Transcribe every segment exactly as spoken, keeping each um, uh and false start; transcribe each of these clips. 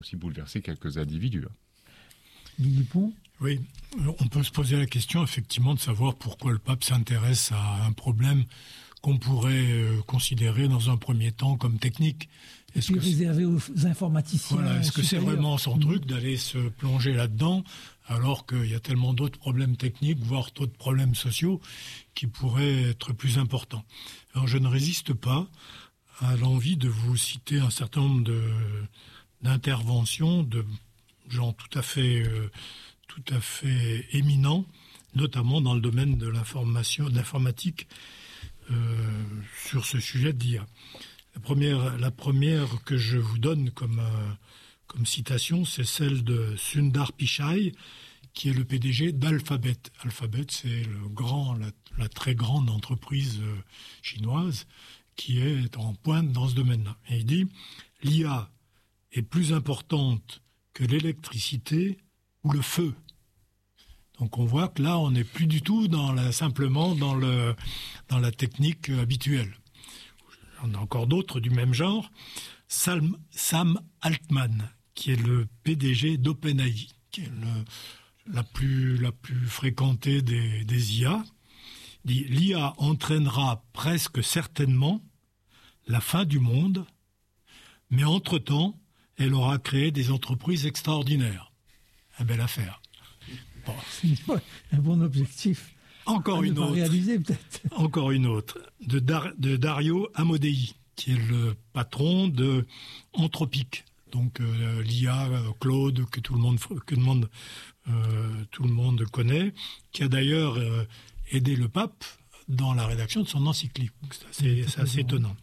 aussi bouleverser quelques individus. Guy Dupont ? Oui, on peut se poser la question effectivement de savoir pourquoi le pape s'intéresse à un problème qu'on pourrait considérer dans un premier temps comme technique. Est-ce que réservé aux informaticiens. Voilà, est-ce que c'est vraiment son mmh. truc d'aller se plonger là-dedans, alors qu'il y a tellement d'autres problèmes techniques, voire d'autres problèmes sociaux, qui pourraient être plus importants. Alors je ne résiste pas à l'envie de vous citer un certain nombre de, d'interventions de gens tout à fait, euh, tout à fait éminents, notamment dans le domaine de l'information, de l'informatique, euh, sur ce sujet d'I A. La première, la première que je vous donne comme, euh, comme citation, c'est celle de Sundar Pichai, qui est le P D G d'Alphabet. Alphabet, c'est le grand, la, la très grande entreprise euh, chinoise qui est en pointe dans ce domaine-là. Et il dit, l'I A est plus importante que l'électricité ou le feu. Donc on voit que là, on n'est plus du tout dans la, simplement dans, le, dans la technique habituelle. On a encore d'autres du même genre. Sam, Sam Altman, qui est le P D G d'OpenAI, qui est le, la, plus, la plus fréquentée des, des I A, dit « L'I A entraînera presque certainement la fin du monde, mais entre-temps, elle aura créé des entreprises extraordinaires. » Un belle affaire. Bon. C'est un bon objectif. Encore une autre. Réaliser, peut-être. Encore une autre. De, Dar, de Dario Amodei, qui est le patron de Anthropic. Donc euh, l'I A, euh, Claude, que tout le monde, que le monde, euh, tout le monde connaît, qui a d'ailleurs euh, aidé le pape dans la rédaction de son encyclique. C'est assez, c'est assez étonnant.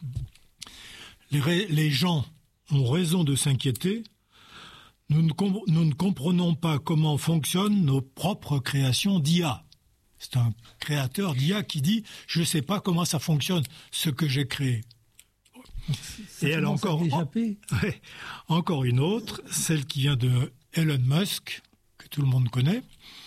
Les, les gens ont raison de s'inquiéter. Nous ne, comp- nous ne comprenons pas comment fonctionnent nos propres créations d'I A. C'est un créateur d'I A qui dit « Je ne sais pas comment ça fonctionne, ce que j'ai créé. » Et elle a encore, en, ouais, encore une autre, celle qui vient de Elon Musk, que tout le monde connaît,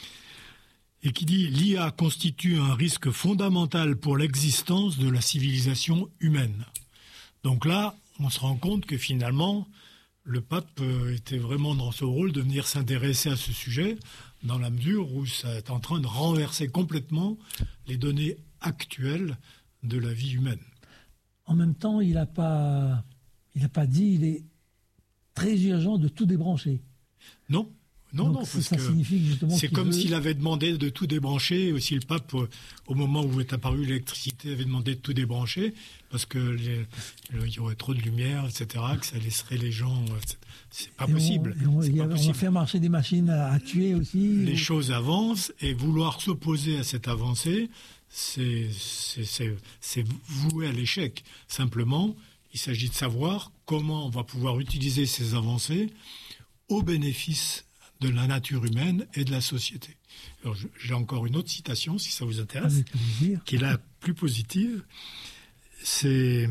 et qui dit « L'I A constitue un risque fondamental pour l'existence de la civilisation humaine. » Donc là, on se rend compte que finalement, le pape était vraiment dans ce rôle de venir s'intéresser à ce sujet, dans la mesure où ça est en train de renverser complètement les données actuelles de la vie humaine. En même temps, il n'a pas, il n'a pas dit, il est très urgent de tout débrancher. Non, non, Donc, non, ça, parce ça que signifie justement c'est comme veut... s'il avait demandé de tout débrancher, si le pape, au moment où est apparue l'électricité, avait demandé de tout débrancher, parce que les, il y aurait trop de lumière, et cetera, que ça laisserait les gens... C'est pas et possible. On, on, c'est pas on possible. va faire marcher des machines à, à tuer aussi. Les ou... choses avancent, et vouloir s'opposer à cette avancée, c'est, c'est, c'est, c'est voué à l'échec. Simplement, il s'agit de savoir comment on va pouvoir utiliser ces avancées au bénéfice de la nature humaine et de la société. Alors, j'ai encore une autre citation, si ça vous intéresse, qui est la plus positive. C'est,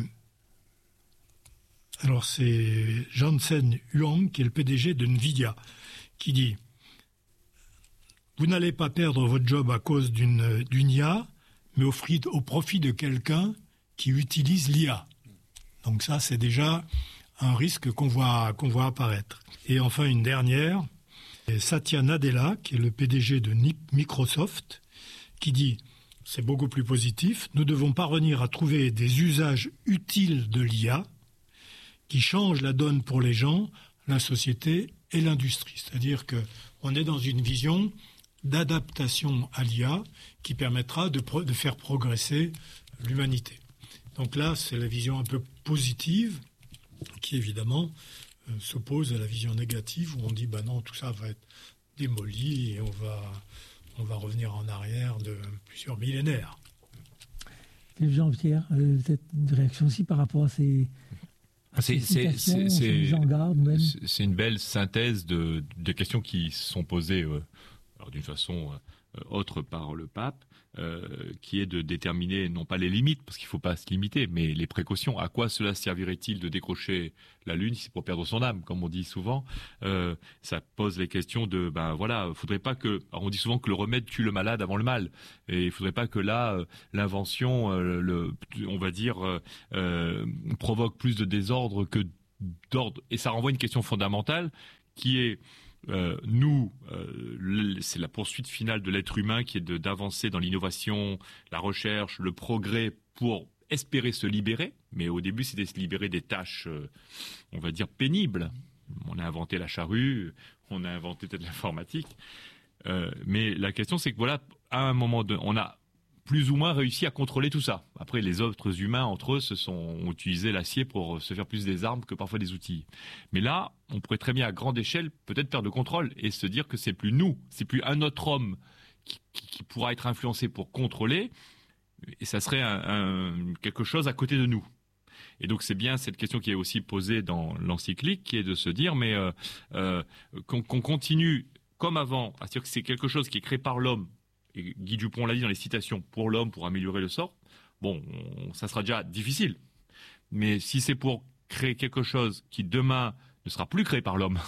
alors c'est Jensen Huang, qui est le P D G de Nvidia, qui dit « Vous n'allez pas perdre votre job à cause d'une, d'une I A, mais au, fri, au profit de quelqu'un qui utilise l'I A. » Donc ça, c'est déjà un risque qu'on voit, qu'on voit apparaître. Et enfin, une dernière, Satya Nadella, qui est le P D G de Microsoft, qui dit, c'est beaucoup plus positif, nous devons parvenir à trouver des usages utiles de l'I A qui changent la donne pour les gens, la société et l'industrie. C'est-à-dire qu'on est dans une vision d'adaptation à l'I A qui permettra de, pro- de faire progresser l'humanité. Donc là, c'est la vision un peu positive qui, évidemment, euh, s'oppose à la vision négative où on dit bah non, tout ça va être démoli et on va, on va revenir en arrière de plusieurs millénaires. Jean-Pierre, euh, peut-être une réaction aussi par rapport à ces, à c'est, ces c'est, c'est, ces en garde même. C'est une belle synthèse de, de questions qui sont posées euh, alors d'une façon euh, autre par le pape, euh, qui est de déterminer non pas les limites, parce qu'il ne faut pas se limiter, mais les précautions. À quoi cela servirait-il de décrocher la Lune si c'est pour perdre son âme, comme on dit souvent. euh, Ça pose les questions de, ben voilà, faudrait pas que, alors on dit souvent que le remède tue le malade avant le mal, et il faudrait pas que là euh, l'invention, euh, le, on va dire, euh, euh, provoque plus de désordre que d'ordre, et ça renvoie à une question fondamentale qui est euh, nous, euh, c'est la poursuite finale de l'être humain qui est de, d'avancer dans l'innovation, la recherche, le progrès pour espérer se libérer. Mais au début, c'était se libérer des tâches, euh, on va dire, pénibles. On a inventé la charrue, on a inventé peut-être l'informatique. Euh, mais la question, c'est que voilà, à un moment donné, on a plus ou moins réussi à contrôler tout ça. Après, les autres humains, entre eux, se sont ont utilisé l'acier pour se faire plus des armes que parfois des outils. Mais là, on pourrait très bien, à grande échelle, peut-être perdre le contrôle et se dire que c'est plus nous, c'est plus un autre homme qui, qui, qui pourra être influencé pour contrôler, et ça serait un, un, quelque chose à côté de nous. Et donc c'est bien cette question qui est aussi posée dans l'encyclique, qui est de se dire, mais euh, euh, qu'on, qu'on continue comme avant, à dire que c'est quelque chose qui est créé par l'homme, et Guy Dupont l'a dit dans les citations, pour l'homme, pour améliorer le sort, bon, on, ça sera déjà difficile. Mais si c'est pour créer quelque chose qui demain ne sera plus créé par l'homme,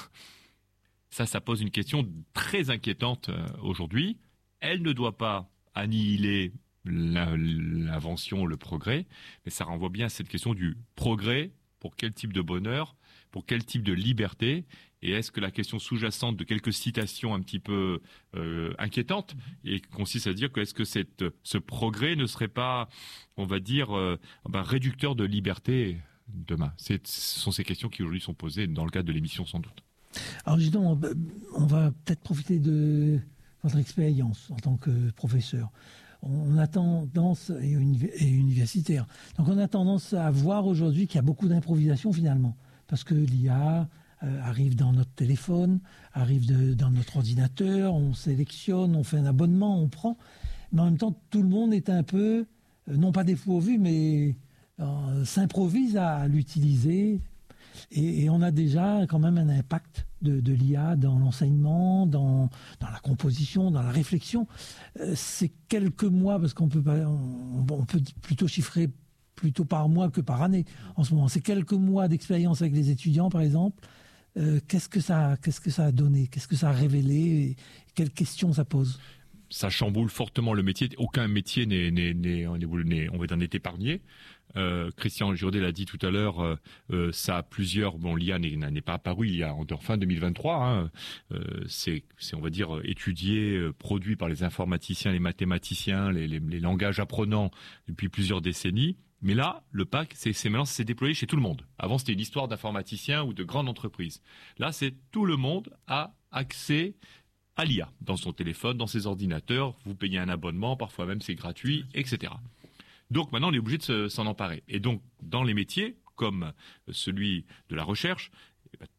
ça, ça pose une question très inquiétante euh, aujourd'hui. Elle ne doit pas annihiler la, l'invention, le progrès, mais ça renvoie bien à cette question du progrès, pour quel type de bonheur, pour quel type de liberté. Et est-ce que la question sous-jacente de quelques citations un petit peu euh, inquiétantes et consiste à dire que est-ce que cette, ce progrès ne serait pas, on va dire, euh, ben, réducteur de liberté demain? C'est, ce sont ces questions qui aujourd'hui sont posées dans le cadre de l'émission sans doute. Alors justement, on va peut-être profiter de votre expérience en tant que professeur. On a tendance, et universitaire, donc on a tendance à voir aujourd'hui qu'il y a beaucoup d'improvisation finalement, parce que l'I A euh, arrive dans notre téléphone, arrive de, dans notre ordinateur, on sélectionne, on fait un abonnement, on prend, mais en même temps tout le monde est un peu, euh, non pas dépourvu, mais euh, s'improvise à l'utiliser, et, et on a déjà quand même un impact de, de l'I A dans l'enseignement, dans, dans la composition, dans la réflexion. Euh, c'est quelques mois, parce qu'on peut pas, on, on peut plutôt chiffrer plutôt par mois que par année en ce moment. C'est quelques mois d'expérience avec les étudiants, par exemple. Euh, qu'est-ce que ça, qu'est-ce que ça a donné? Qu'est-ce que ça a révélé? Et quelles questions ça pose? Ça chamboule fortement le métier. Aucun métier n'est, n'est, n'est, n'est on va dire, n'est épargné. Euh, Christian Jourdet l'a dit tout à l'heure, euh, euh, ça a plusieurs. Bon, l'I A n'est, n'est pas apparu il y a en fin deux mille vingt-trois. Hein, euh, c'est, c'est, on va dire, étudié, euh, produit par les informaticiens, les mathématiciens, les, les, les langages apprenants depuis plusieurs décennies. Mais là, le P A C, c'est, c'est maintenant, c'est déployé chez tout le monde. Avant, c'était une histoire d'informaticiens ou de grandes entreprises. Là, c'est tout le monde a accès à l'I A dans son téléphone, dans ses ordinateurs. Vous payez un abonnement, parfois même c'est gratuit, et cetera. Donc maintenant, on est obligé de se, s'en emparer. Et donc, dans les métiers, comme celui de la recherche, eh ben,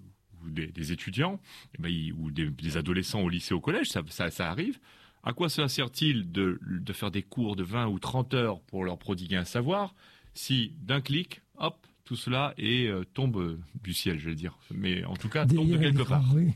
ou des, des étudiants, eh ben, ou des, des adolescents au lycée, au collège, ça, ça, ça arrive. À quoi cela sert-il de, de faire des cours de vingt ou trente heures pour leur prodiguer un savoir, si d'un clic, hop, tout cela est, euh, tombe du ciel, je vais dire. Mais en tout cas, tombe de quelque part. Oui.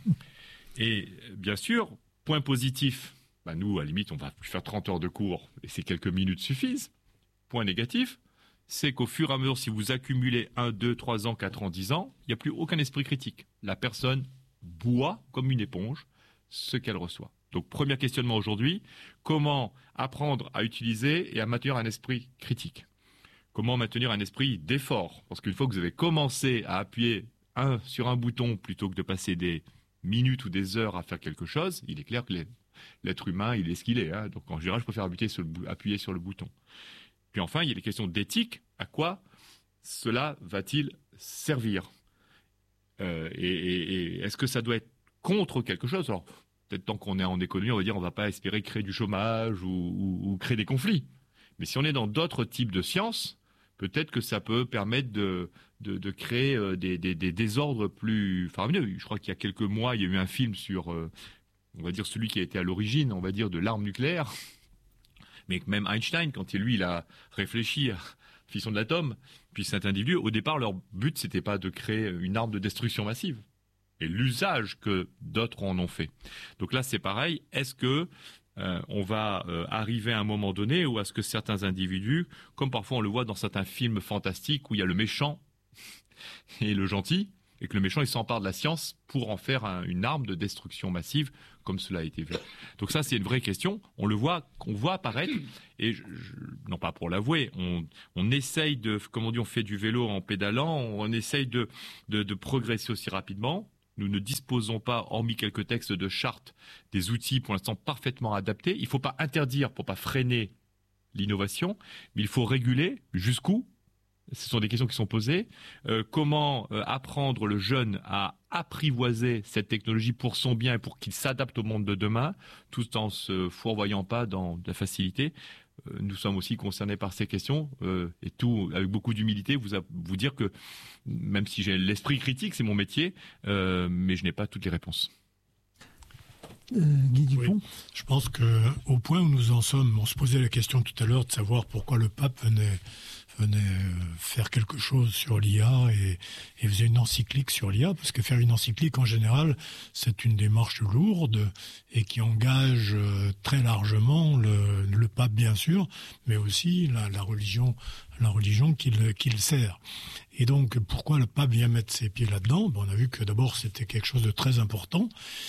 Et bien sûr, point positif, bah nous, à la limite, on va plus faire trente heures de cours et ces quelques minutes suffisent. Point négatif, c'est qu'au fur et à mesure, si vous accumulez un, deux, trois ans, quatre ans, dix ans, il n'y a plus aucun esprit critique. La personne boit comme une éponge ce qu'elle reçoit. Donc, premier questionnement aujourd'hui, comment apprendre à utiliser et à maintenir un esprit critique? Comment maintenir un esprit d'effort? Parce qu'une fois que vous avez commencé à appuyer un, sur un bouton plutôt que de passer des minutes ou des heures à faire quelque chose, il est clair que les, l'être humain, il est ce qu'il est. Hein. Donc, en général, je préfère appuyer sur, le, appuyer sur le bouton. Puis enfin, il y a les questions d'éthique. À quoi cela va-t-il servir? euh, et, et, et est-ce que ça doit être contre quelque chose? Alors, peut-être tant qu'on est en économie, on va dire on ne va pas espérer créer du chômage ou, ou, ou créer des conflits. Mais si on est dans d'autres types de sciences, peut-être que ça peut permettre de, de, de créer des, des, des désordres plus faramineux. Je crois qu'il y a quelques mois, il y a eu un film sur, euh, on va dire, celui qui a été à l'origine, on va dire, de l'arme nucléaire. Mais même Einstein, quand il, lui, il a réfléchi à la fission de l'atome, puis cet individu, au départ, leur but, c'était pas de créer une arme de destruction massive. Et l'usage que d'autres en ont fait. Donc là, c'est pareil. Est-ce que euh, on va euh, arriver à un moment donné où est-ce que certains individus, comme parfois on le voit dans certains films fantastiques où il y a le méchant et le gentil, et que le méchant il s'empare de la science pour en faire un, une arme de destruction massive, comme cela a été vu. Donc ça, c'est une vraie question. On le voit, on voit apparaître, et je, je, non pas pour l'avouer, on, on essaye de, comme on dit, on fait du vélo en pédalant, on essaye de, de, de progresser aussi rapidement. Nous ne disposons pas, hormis quelques textes de charte, des outils pour l'instant parfaitement adaptés. Il ne faut pas interdire pour pas freiner l'innovation, mais il faut réguler jusqu'où. Ce sont des questions qui sont posées. Euh, comment euh, apprendre le jeune à apprivoiser cette technologie pour son bien et pour qu'il s'adapte au monde de demain, tout en se fourvoyant pas dans de la facilité. Euh, nous sommes aussi concernés par ces questions euh, et tout avec beaucoup d'humilité. Vous vous dire que même si j'ai l'esprit critique, c'est mon métier, euh, mais je n'ai pas toutes les réponses. Euh, Guy Dupont. Oui. Je pense que au point où nous en sommes, on se posait la question tout à l'heure de savoir pourquoi le pape venait venait faire quelque chose sur l'I A et, et faisait une encyclique sur l'I A, parce que faire une encyclique en général, c'est une démarche lourde et qui engage très largement le, le pape bien sûr, mais aussi la, la religion, la religion qu'il qu'il sert. Et donc pourquoi le pape vient mettre ses pieds là-dedans? Bon, on a vu que d'abord c'était quelque chose de très important,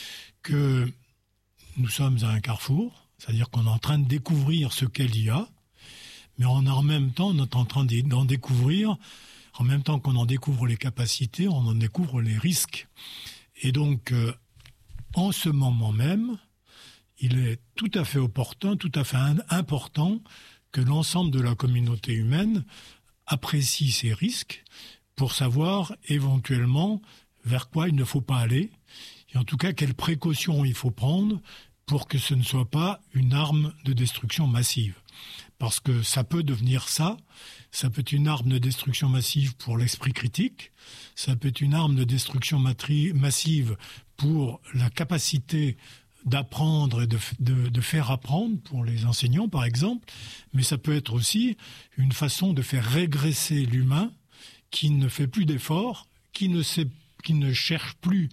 que nous sommes à un carrefour, c'est-à-dire qu'on est en train de découvrir ce qu'est l'I A, mais on a en même temps, on est en train d'en découvrir, en même temps qu'on en découvre les capacités, on en découvre les risques. Et donc, euh, en ce moment même, il est tout à fait opportun, tout à fait important que l'ensemble de la communauté humaine apprécie ces risques pour savoir éventuellement vers quoi il ne faut pas aller, et en tout cas quelles précautions il faut prendre pour que ce ne soit pas une arme de destruction massive. Parce que ça peut devenir ça, ça peut être une arme de destruction massive pour l'esprit critique, ça peut être une arme de destruction matri- massive pour la capacité d'apprendre et de, de, de faire apprendre, pour les enseignants par exemple, mais ça peut être aussi une façon de faire régresser l'humain qui ne fait plus d'efforts, qui ne sait, qui ne cherche plus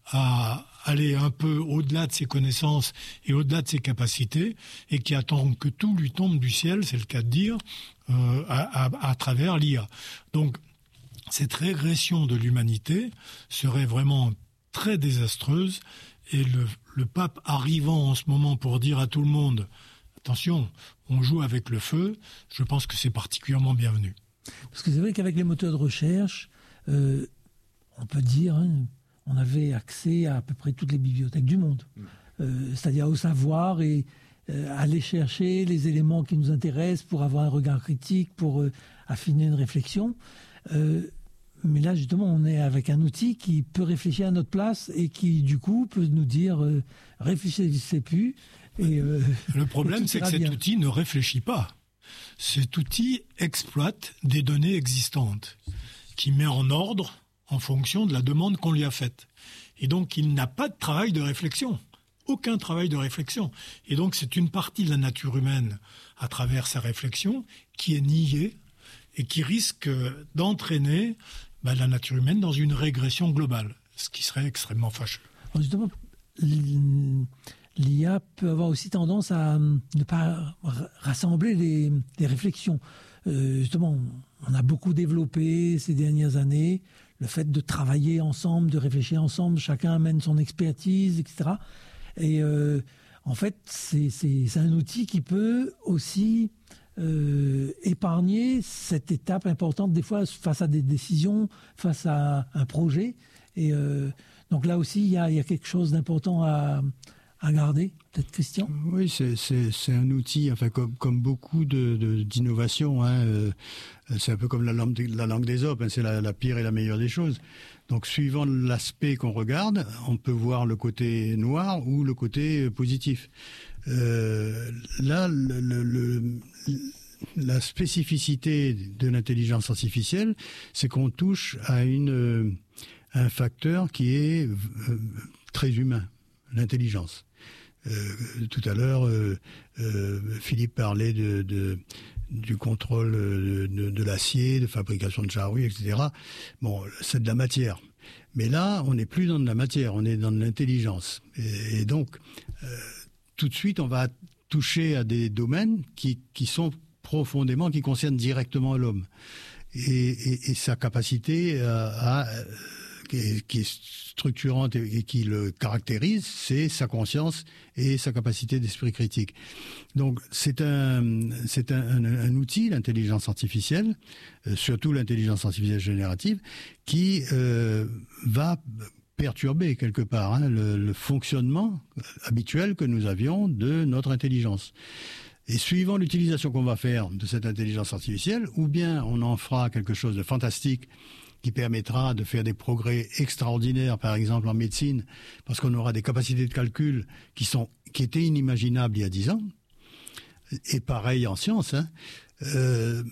à aller un peu au-delà de ses connaissances et au-delà de ses capacités, et qui attend que tout lui tombe du ciel, c'est le cas de dire, euh, à, à, à travers l'I A. Donc, cette régression de l'humanité serait vraiment très désastreuse, et le, le pape arrivant en ce moment pour dire à tout le monde « Attention, on joue avec le feu », je pense que c'est particulièrement bienvenu. Parce que c'est vrai qu'avec les moteurs de recherche, euh, on peut dire... Hein, on avait accès à à peu près toutes les bibliothèques du monde, euh, c'est-à-dire au savoir et euh, aller chercher les éléments qui nous intéressent pour avoir un regard critique, pour euh, affiner une réflexion. Euh, mais là, justement, on est avec un outil qui peut réfléchir à notre place et qui, du coup, peut nous dire euh, « réfléchissez plus ». Et, euh, Le problème, c'est que cet bien. outil ne réfléchit pas. Cet outil exploite des données existantes, qui met en ordre en fonction de la demande qu'on lui a faite. Et donc, il n'a pas de travail de réflexion. Aucun travail de réflexion. Et donc, c'est une partie de la nature humaine, à travers sa réflexion, qui est niée et qui risque d'entraîner ben, la nature humaine dans une régression globale, ce qui serait extrêmement fâcheux. Alors justement, l'I A peut avoir aussi tendance à ne pas rassembler les, les réflexions. Euh, justement, on a beaucoup développé ces dernières années le fait de travailler ensemble, de réfléchir ensemble, chacun amène son expertise, et cetera. Et euh, en fait, c'est, c'est, c'est un outil qui peut aussi euh, épargner cette étape importante, des fois face à des décisions, face à un projet. Et euh, donc là aussi, il y a, il y a quelque chose d'important à... à garder, peut-être Christian? Oui, c'est, c'est, c'est un outil, enfin comme, comme beaucoup de, de, d'innovations, hein, euh, c'est un peu comme la langue, la langue des hommes, hein, c'est la, la pire et la meilleure des choses. Donc suivant l'aspect qu'on regarde, on peut voir le côté noir ou le côté positif. Euh, là, le, le, le, la spécificité de l'intelligence artificielle, c'est qu'on touche à une, un facteur qui est euh, très humain, l'intelligence. Euh, tout à l'heure, euh, euh, Philippe parlait de, de, du contrôle de, de, de l'acier, de fabrication de charrues, et cetera. Bon, c'est de la matière. Mais là, on n'est plus dans de la matière, on est dans de l'intelligence. Et, et donc, euh, tout de suite, on va toucher à des domaines qui, qui sont profondément, qui concernent directement l'homme. Et, et, et sa capacité à... à qui est, qui est structurante et, et qui le caractérise, c'est sa conscience et sa capacité d'esprit critique. Donc c'est un, c'est un, un, un outil, l'intelligence artificielle, euh, surtout l'intelligence artificielle générative, qui euh, va perturber quelque part hein, le, le fonctionnement habituel que nous avions de notre intelligence. Et suivant l'utilisation qu'on va faire de cette intelligence artificielle, ou bien on en fera quelque chose de fantastique qui permettra de faire des progrès extraordinaires, par exemple en médecine, parce qu'on aura des capacités de calcul qui sont qui étaient inimaginables il y a dix ans, et pareil en sciences, hein, euh,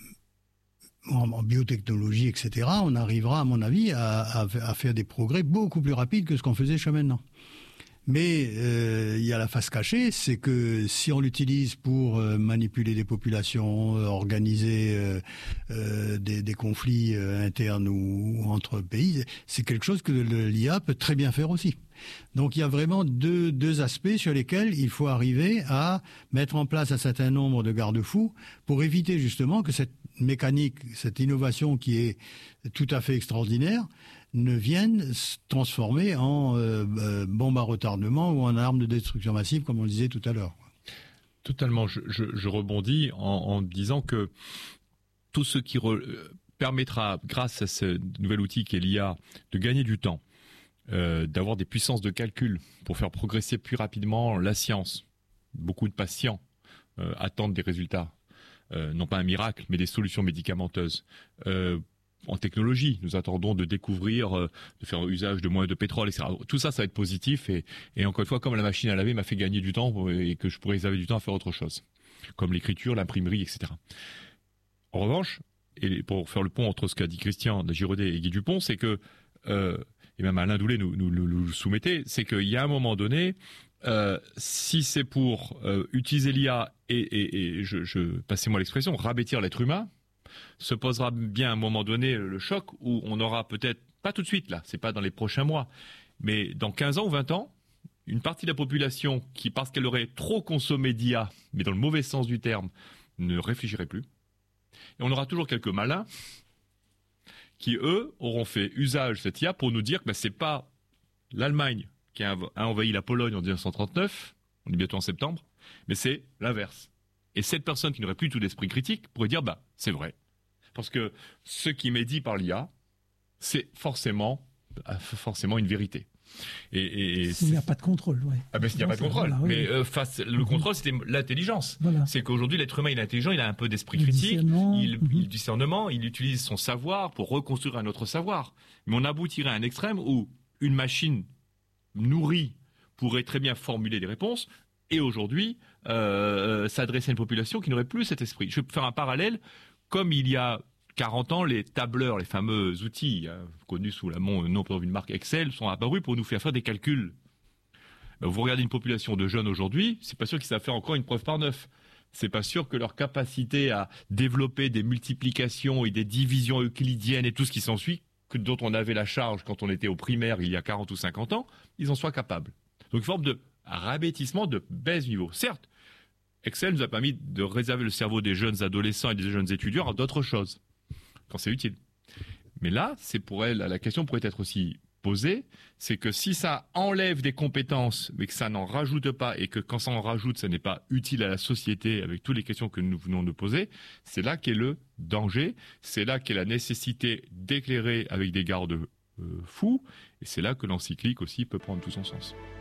en, en biotechnologie, et cetera, on arrivera, à mon avis, à, à, à faire des progrès beaucoup plus rapides que ce qu'on faisait jusqu'à maintenant. Mais euh, il y a la face cachée, c'est que si on l'utilise pour euh, manipuler des populations, euh, organiser euh, euh, des, des conflits euh, internes ou, ou entre pays, c'est quelque chose que l'I A peut très bien faire aussi. Donc il y a vraiment deux, deux aspects sur lesquels il faut arriver à mettre en place un certain nombre de garde-fous pour éviter justement que cette mécanique, cette innovation qui est tout à fait extraordinaire, ne viennent se transformer en euh, euh, bombe à retardement ou en arme de destruction massive, comme on le disait tout à l'heure. Totalement. Je, je, je rebondis en, en disant que tout ce qui re, permettra, grâce à ce nouvel outil qu'est l'I A, de gagner du temps, euh, d'avoir des puissances de calcul pour faire progresser plus rapidement la science. Beaucoup de patients euh, attendent des résultats, euh, non pas un miracle, mais des solutions médicamenteuses. Euh, En technologie, nous attendons de découvrir, euh, de faire usage de moins de pétrole, et cetera. Tout ça, ça va être positif. Et, et encore une fois, comme la machine à laver m'a fait gagner du temps et que je pourrais réserver du temps à faire autre chose, comme l'écriture, l'imprimerie, et cetera. En revanche, et pour faire le pont entre ce qu'a dit Christian Giraudet et Guy Dupont, c'est que, euh, et même Alain Doulet nous, nous, nous, nous le soumettait, c'est qu'il y a un moment donné, euh, si c'est pour euh, utiliser l'I A et, et, et je, je, passez-moi l'expression, rabêtir l'être humain, se posera bien à un moment donné le choc où on aura peut-être, pas tout de suite là, c'est pas dans les prochains mois, mais dans quinze ans ou vingt ans, une partie de la population qui, parce qu'elle aurait trop consommé d'I A, mais dans le mauvais sens du terme, ne réfléchirait plus. Et on aura toujours quelques malins qui, eux, auront fait usage de cette I A pour nous dire que ben, c'est pas l'Allemagne qui a envahi la Pologne en mille neuf cent trente-neuf, on est bientôt en septembre, mais c'est l'inverse. Et cette personne qui n'aurait plus tout d'esprit critique pourrait dire, bah, c'est vrai. Parce que ce qui m'est dit par l'I A, c'est forcément, forcément une vérité. Et, et, et s'il n'y a pas de contrôle, oui. Ah ben s'il n'y a pas de contrôle. Voilà, oui. Mais euh, face, le mmh. contrôle, c'était l'intelligence. Voilà. C'est qu'aujourd'hui, l'être humain, il est intelligent, il a un peu d'esprit le critique, discernement. il, Mmh. il discernement, il utilise son savoir pour reconstruire un autre savoir. Mais on aboutirait à un extrême où une machine nourrie pourrait très bien formuler des réponses, et aujourd'hui, euh, s'adresser à une population qui n'aurait plus cet esprit. Je vais faire un parallèle. Comme il y a quarante ans, les tableurs, les fameux outils hein, connus sous le nom d'une marque Excel, sont apparus pour nous faire faire des calculs. Vous regardez une population de jeunes aujourd'hui, c'est pas sûr qu'ils savent faire encore une preuve par neuf. C'est pas sûr que leur capacité à développer des multiplications et des divisions euclidiennes et tout ce qui s'ensuit, que dont on avait la charge quand on était au primaire il y a quarante ou cinquante ans, ils en soient capables. Donc une forme de rabêtissement de baisse niveau. Certes, Excel nous a permis de réserver le cerveau des jeunes adolescents et des jeunes étudiants à d'autres choses, quand c'est utile. Mais là, c'est pour elle, la question pourrait être aussi posée, c'est que si ça enlève des compétences, mais que ça n'en rajoute pas, et que quand ça en rajoute, ça n'est pas utile à la société, avec toutes les questions que nous venons de poser, c'est là qu'est le danger, c'est là qu'est la nécessité d'éclairer avec des garde-fous, et c'est là que l'encyclique aussi peut prendre tout son sens.